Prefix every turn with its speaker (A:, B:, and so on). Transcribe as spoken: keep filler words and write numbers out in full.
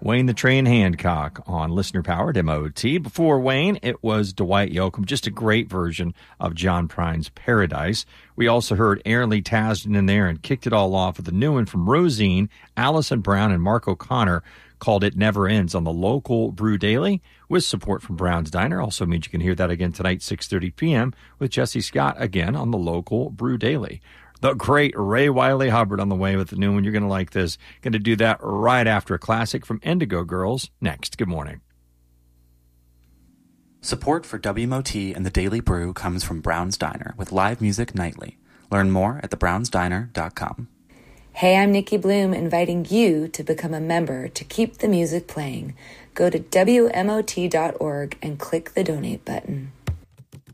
A: Wayne the Train Hancock on listener-powered M O T. Before Wayne, it was Dwight Yoakam, just a great version of John Prine's Paradise. We also heard Aaron Lee Tasden in there and kicked it all off with a new one from Rosine, Allison Brown, and Mark O'Connor called It Never Ends on the local Brew Daily with support from Brown's Diner. Also means you can hear that again tonight, six thirty p.m. with Jesse Scott again on the local Brew Daily. The great Ray Wiley Hubbard on the way with the new one. You're going to like this. Going to do that right after a classic from Indigo Girls next. Good morning.
B: Support for W M O T and the Daily Brew comes from Brown's Diner with live music nightly. Learn more at the browns diner dot com.
C: Hey, I'm Nikki Bloom, inviting you to become a member to keep the music playing. Go to W M O T dot org and click the donate button.